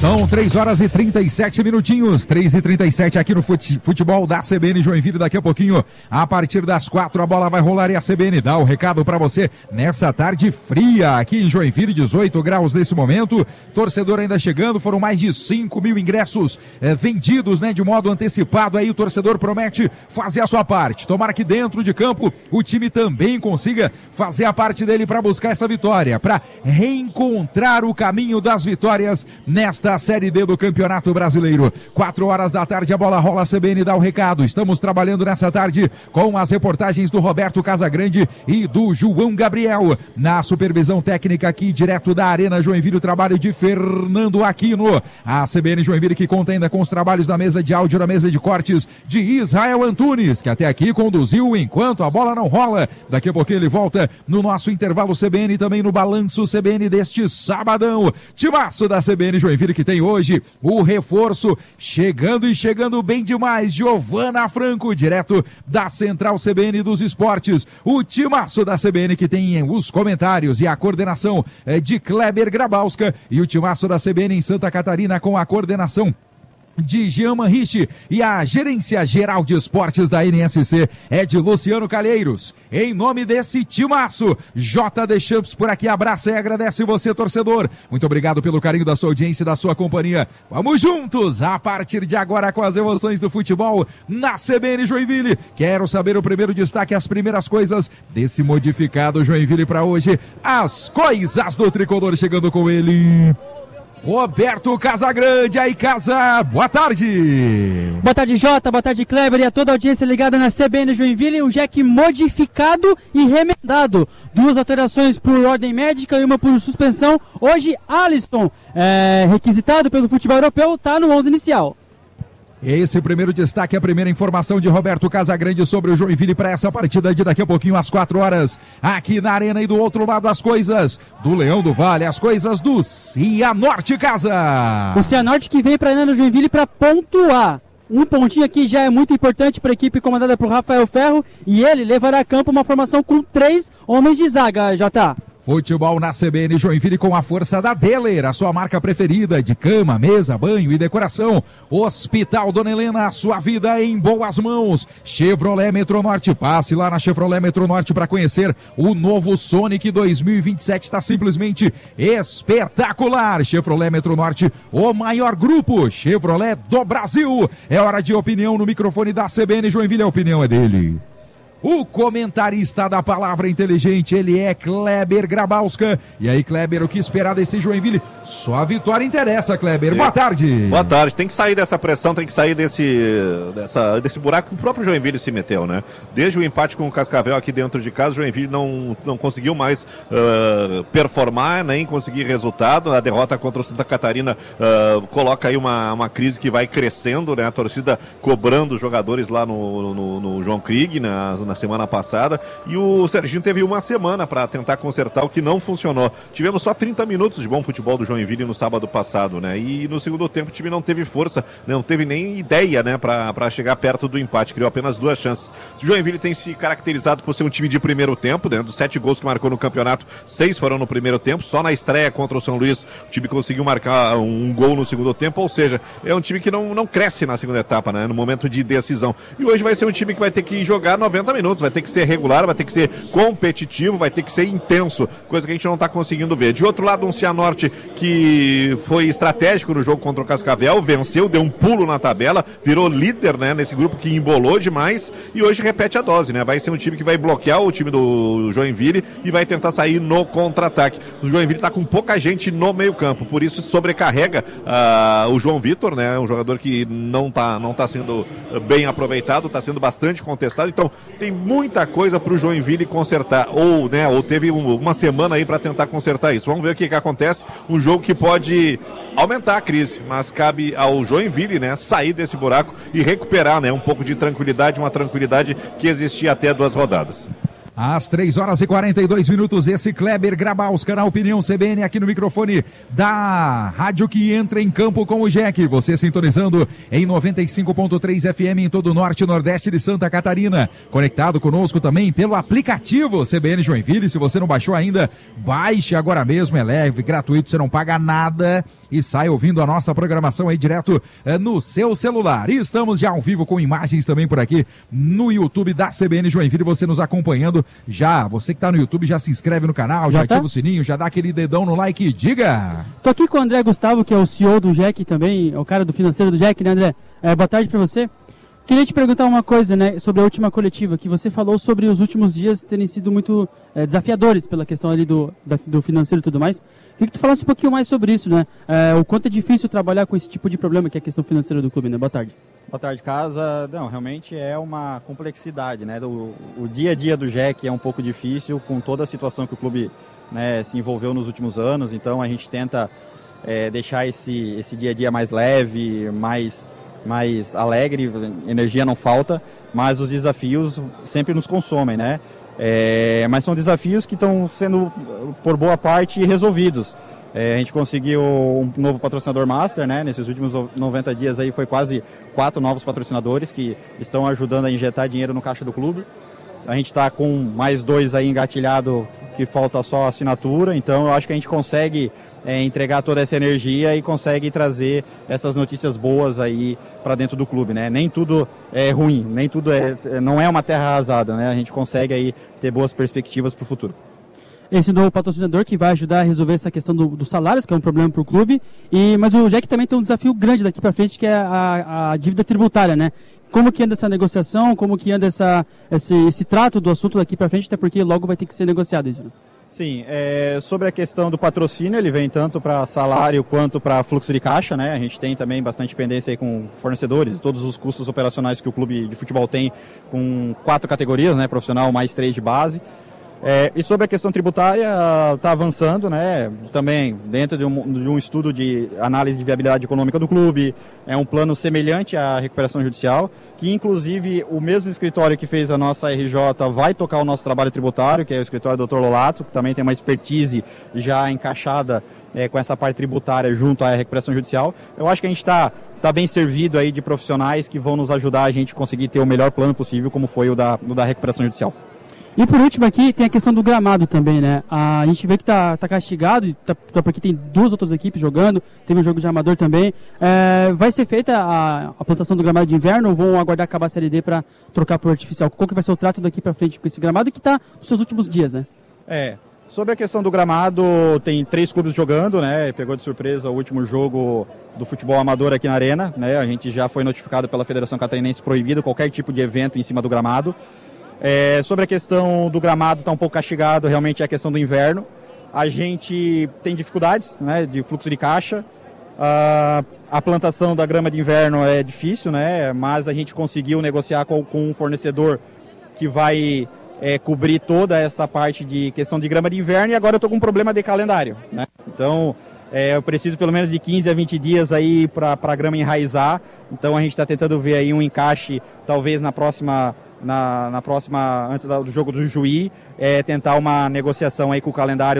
São 3h37, 3h37 aqui no futebol da CBN Joinville. Daqui a pouquinho, a partir das 4, a bola vai rolar e a CBN dá o recado para você nessa tarde fria aqui em Joinville, 18 graus nesse momento. Torcedor ainda chegando, foram mais de 5 mil ingressos vendidos, né, de modo antecipado. Aí o torcedor promete fazer a sua parte. Tomara que dentro de campo o time também consiga fazer a parte dele para buscar essa vitória, para reencontrar o caminho das vitórias nesta Série D do Campeonato Brasileiro. 4 horas da tarde, a bola rola, a CBN dá o recado. Estamos trabalhando nessa tarde com as reportagens do Roberto Casagrande e do João Gabriel. Na supervisão técnica aqui, direto da Arena Joinville, o trabalho de Fernando Aquino. A CBN Joinville que conta ainda com os trabalhos da mesa de áudio, da mesa de cortes de Israel Antunes, que até aqui conduziu enquanto a bola não rola. Daqui a pouquinho ele volta no nosso intervalo CBN e também no balanço CBN deste sabadão. Timaço da CBN Joinville que tem hoje o reforço chegando e chegando bem demais. Giovana Franco, direto da Central CBN dos Esportes. O timaço da CBN que tem os comentários e a coordenação de Kleber Grabowska, e o timaço da CBN em Santa Catarina com a coordenação de Jean Manriche e a gerência geral de esportes da NSC é de Luciano Calheiros. Em nome desse timaço, JD Champs por aqui abraça e agradece você, torcedor. Muito obrigado pelo carinho da sua audiência e da sua companhia. Vamos juntos a partir de agora com as emoções do futebol na CBN Joinville. Quero saber o primeiro destaque, as primeiras coisas desse modificado Joinville para hoje. As coisas do tricolor, chegando com ele, Roberto Casagrande. Aí, Casa, boa tarde. Boa tarde, Jota, boa tarde, Kleber, e a toda a audiência ligada na CBN Joinville. Um Jack modificado e remendado. 2 alterações por ordem médica e uma por suspensão. Hoje, Alisson, requisitado pelo futebol europeu, está no 11 inicial. Esse é o primeiro destaque, a primeira informação de Roberto Casagrande sobre o Joinville para essa partida de daqui a pouquinho às 4 horas, aqui na Arena. E do outro lado, as coisas do Leão do Vale, as coisas do Cianorte, Casa. O Cianorte que vem para a Arena Joinville para pontuar. Um pontinho aqui já é muito importante para a equipe comandada por Rafael Ferro, e ele levará a campo uma formação com 3 homens de zaga, Jota. Futebol na CBN Joinville com a força da Deller, a sua marca preferida de cama, mesa, banho e decoração. Hospital Dona Helena, a sua vida em boas mãos. Chevrolet Metronorte, passe lá na Chevrolet Metronorte para conhecer o novo Sonic 2027, está simplesmente espetacular. Chevrolet Metronorte, o maior grupo Chevrolet do Brasil. É hora de opinião no microfone da CBN Joinville, a opinião é dele. O comentarista da palavra inteligente, ele é Kleber Grabowska. E aí, Kleber, o que esperar desse Joinville? Só a vitória interessa, Kleber. Boa tarde. Boa tarde. Tem que sair dessa pressão, tem que sair desse buraco que o próprio Joinville se meteu, né? Desde o empate com o Cascavel aqui dentro de casa, o Joinville não conseguiu mais performar, nem conseguir resultado. A derrota contra o Santa Catarina coloca aí uma crise que vai crescendo, né? A torcida cobrando os jogadores lá no João Krieg, na semana passada, e o Serginho teve uma semana para tentar consertar o que não funcionou. Tivemos só 30 minutos de bom futebol do Joinville no sábado passado, né? E no segundo tempo o time não teve força, não teve nem ideia, né, para chegar perto do empate, criou apenas 2 chances. O Joinville tem se caracterizado por ser um time de primeiro tempo, né? Dos 7 gols que marcou no campeonato, 6 foram no primeiro tempo, só na estreia contra o São Luís o time conseguiu marcar um gol no segundo tempo, ou seja, é um time que não cresce na segunda etapa, né? No momento de decisão. E hoje vai ser um time que vai ter que jogar 90 minutos, vai ter que ser regular, vai ter que ser competitivo, vai ter que ser intenso, coisa que a gente não está conseguindo ver. De outro lado, um Cianorte que foi estratégico no jogo contra o Cascavel, venceu, deu um pulo na tabela, virou líder, né, nesse grupo que embolou demais, e hoje repete a dose, né? Vai ser um time que vai bloquear o time do Joinville e vai tentar sair no contra-ataque. O Joinville está com pouca gente no meio-campo, por isso sobrecarrega o João Vitor, né? Um jogador que não tá sendo bem aproveitado, está sendo bastante contestado, então tem muita coisa para o Joinville consertar, ou teve uma semana aí para tentar consertar isso. Vamos ver o que acontece. Um jogo que pode aumentar a crise, mas cabe ao Joinville, né, sair desse buraco e recuperar, né, um pouco de tranquilidade, uma tranquilidade que existia até 2 rodadas. Às 3h42, esse Kleber Grabowska na opinião CBN aqui no microfone da rádio que entra em campo com o Jack. Você sintonizando em 95.3 FM em todo o norte e nordeste de Santa Catarina. Conectado conosco também pelo aplicativo CBN Joinville. Se você não baixou ainda, baixe agora mesmo, é leve, gratuito, você não paga nada. e sai ouvindo a nossa programação aí direto no seu celular. E estamos já ao vivo com imagens também por aqui no YouTube da CBN Joinville, você nos acompanhando já. Você que está no YouTube já se inscreve no canal, já ativa o sininho, já dá aquele dedão no like, diga! Tô aqui com o André Gustavo, que é o CEO do Jack também, é o cara do financeiro do Jack, né, André? Boa tarde para você. Queria te perguntar uma coisa, né, sobre a última coletiva, que você falou sobre os últimos dias terem sido muito desafiadores pela questão ali do financeiro e tudo mais. Queria que tu falasse um pouquinho mais sobre isso, né? O quanto é difícil trabalhar com esse tipo de problema, que é a questão financeira do clube, né? Boa tarde. Boa tarde, Casa. Não, realmente é uma complexidade, né? O dia a dia do Jack é um pouco difícil com toda a situação que o clube, né, se envolveu nos últimos anos, então a gente tenta deixar esse dia a dia mais leve, mais alegre, energia não falta, mas os desafios sempre nos consomem, né? Mas são desafios que estão sendo, por boa parte, resolvidos. A gente conseguiu um novo patrocinador master, né? Nesses últimos 90 dias aí foi quase 4 novos patrocinadores que estão ajudando a injetar dinheiro no caixa do clube. A gente está com mais 2 aí engatilhado, que falta só a assinatura, então eu acho que a gente consegue entregar toda essa energia e consegue trazer essas notícias boas aí para dentro do clube, né? Nem tudo é ruim, nem tudo não é uma terra arrasada, né? A gente consegue aí ter boas perspectivas para o futuro. Esse novo patrocinador que vai ajudar a resolver essa questão dos salários, que é um problema para o clube, mas o Jack também tem um desafio grande daqui para frente, que é a dívida tributária, né? Como que anda essa negociação, como que anda esse trato do assunto daqui para frente, até porque logo vai ter que ser negociado isso, né? Sim, sobre a questão do patrocínio, ele vem tanto para salário quanto para fluxo de caixa, né? A gente tem também bastante pendência aí com fornecedores, todos os custos operacionais que o clube de futebol tem, com 4 categorias, né? Profissional mais 3 de base. E sobre a questão tributária, está avançando, né? Também dentro de um estudo de análise de viabilidade econômica do clube, é um plano semelhante à recuperação judicial, que inclusive o mesmo escritório que fez a nossa RJ vai tocar o nosso trabalho tributário, que é o escritório do Dr. Lolato, que também tem uma expertise já encaixada com essa parte tributária junto à recuperação judicial. Eu acho que a gente está bem servido aí de profissionais que vão nos ajudar a gente conseguir ter o melhor plano possível, como foi o da recuperação judicial. E por último aqui tem a questão do gramado também, né? A gente vê que tá castigado, porque tem 2 outras equipes jogando, teve um jogo de amador também. Vai ser feita a plantação do gramado de inverno ou vão aguardar acabar a Série D para trocar por artificial? Qual que vai ser o trato daqui para frente com esse gramado que está nos seus últimos dias, né? Sobre a questão do gramado, tem 3 clubes jogando, né? Pegou de surpresa o último jogo do futebol amador aqui na Arena, né? A gente já foi notificado pela Federação Catarinense proibido qualquer tipo de evento em cima do gramado. Sobre a questão do gramado, está um pouco castigado, realmente é a questão do inverno. A gente tem dificuldades, né, de fluxo de caixa. A plantação da grama de inverno é difícil, né, mas a gente conseguiu negociar com um fornecedor que vai cobrir toda essa parte de questão de grama de inverno, e agora eu estou com um problema de calendário, né? Então, eu preciso pelo menos de 15 a 20 dias aí para a grama enraizar. Então a gente está tentando ver aí um encaixe, talvez na próxima, antes do jogo do Juí, tentar uma negociação aí com o calendário